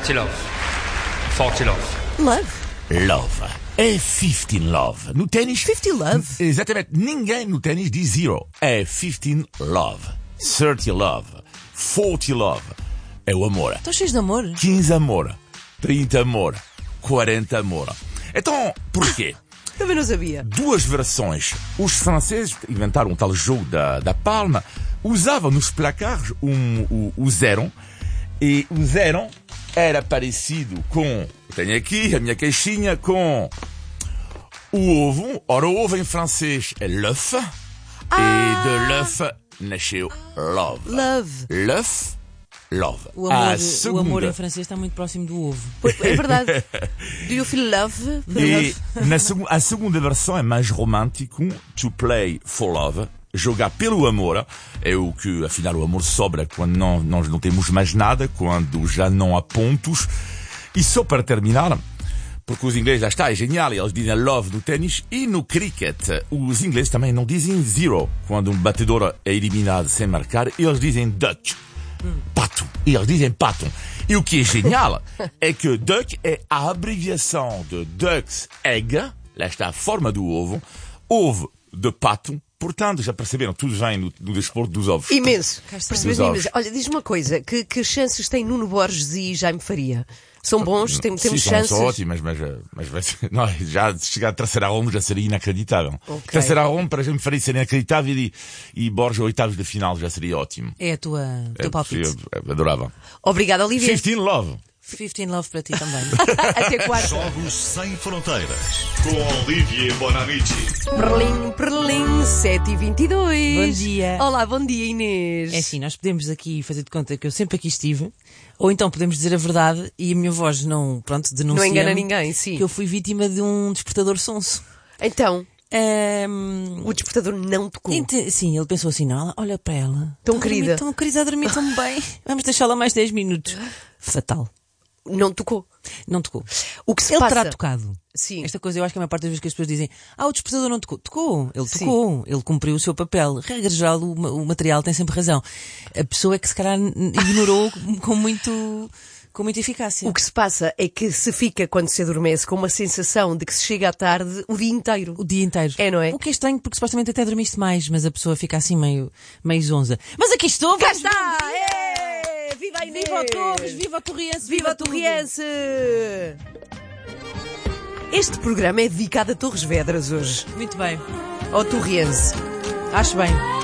30 love. 40 love. Love. Love. É 15 love. No ténis... 50 love? Exatamente. Ninguém no ténis diz zero. É 15 love. 30 love. 40 love. É o amor. Estão cheios de amor? 15 amor. 30 amor. 40 amor. Então, porquê? Também não sabia. Duas versões. Os franceses inventaram um tal jogo da palma. Usavam nos placares o zero. E o zero era parecido com... Tenho aqui a minha caixinha com o ovo. Ora, o ovo em francês é l'œuf. E de l'œuf nasceu love. Love. Love. O amor em francês está muito próximo do ovo. É verdade. Do you feel love? E a segunda versão é mais romântico. To play for love. Jogar pelo amor. É o que, afinal, o amor sobra quando nós não temos mais nada, quando já não há pontos. E só para terminar, porque os ingleses, já está, é genial, eles dizem love no ténis e no cricket. Os ingleses também não dizem zero. Quando um batedor é eliminado sem marcar, eles dizem duck. Pato. E eles dizem pato. E o que é genial é que duck é a abreviação de duck's egg. Lá está a forma do ovo. Ovo de pato. Portanto, já perceberam, tudo vem no desporto dos ovos. Imenso. Percebeste imenso. Olha, diz-me uma coisa, que chances tem Nuno Borges e Jaime Faria? São bons? Temos chances? São ótimas, mas não, já chegar a terceira ronda já seria inacreditável. Okay. Terceira ronda para Jaime Faria seria inacreditável e Borges oitavos de final já seria ótimo. É o teu palpite. Eu adorava. Obrigada, Olivia. 15 love. 15 love para ti também. Até quarta. Jogos Sem Fronteiras, com Olivier Bonamici. Perlim, 7h22. Bom dia. Olá, bom dia, Inês. É assim, nós podemos aqui fazer de conta que eu sempre aqui estive, ou então podemos dizer a verdade e a minha voz não denuncia. Não engana ninguém, sim. Que eu fui vítima de um despertador sonso. Então, o despertador não tocou. Sim, ele pensou assim, não, olha para ela. Tão querida. Tão querida, a dormir tão bem. Vamos deixá-la mais 10 minutos. Fatal. Não tocou. Não tocou. O que se ele passa... terá tocado. Sim. Esta coisa, eu acho que a maior parte das vezes que as pessoas dizem o despertador não tocou. Tocou. Ele tocou. Ele cumpriu o seu papel. Regra geral, o material tem sempre razão. A pessoa é que se calhar ignorou com muita eficácia. O que se passa é que se fica, quando se adormece, com uma sensação de que se chega à tarde o dia inteiro. O dia inteiro. É, não é? O que é estranho, porque supostamente até dormiste mais, mas a pessoa fica assim meio zonza. Mas aqui estou! Cá está! Viva a Inês! Viva o Torres! Viva a Torriense! Viva a Torriense! Este programa é dedicado a Torres Vedras hoje. Muito bem. Ao Torriense. Acho bem.